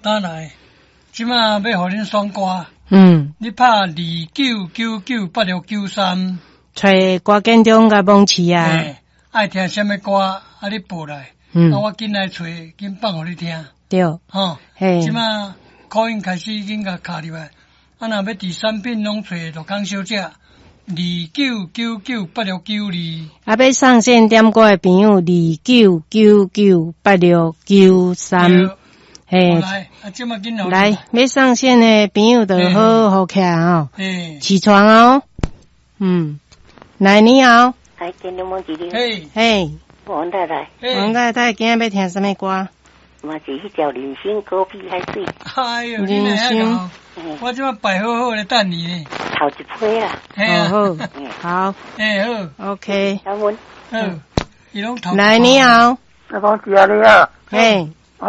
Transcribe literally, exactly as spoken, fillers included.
当然，即马要互恁选歌。 嗯。 你拍二九九九八六九三。 找歌建中甲蒙市啊。 嘿，爱听什么歌，啊你报来。嗯。啊我紧来找，紧放互你听。 对。 吼。嘿。即马考音开始已经甲卡入来，啊若要第三品拢找罗康小姐。二九九九八六九二， 啊！要上线点歌的朋友，二九九九八六九三，嘿， 来，啊，这么紧来，要上线的朋友就好好起来哦，起床哦，嗯，来你好， 哎，今天梦几点？ 嘿， 嘿， 王太太， 王太太，今日要听什么歌？ 嘛是迄条人参果皮海水。 哎呦，人参，我即马摆好好咧等你呢。 头一批啦。 哦好，好， 哎好 ，OK， 感恩， 好，伊拢头。 来你好， 我讲是啊你啊， 嘿，